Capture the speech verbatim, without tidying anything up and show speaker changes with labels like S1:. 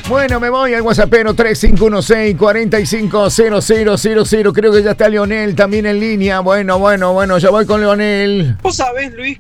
S1: Bueno, me voy al WhatsAppero tres cinco uno seis, cuatro cinco cero cero cero cero. Creo que ya está Leonel también en línea. Bueno, bueno, bueno, ya voy con Leonel.
S2: Vos sabés, Luis,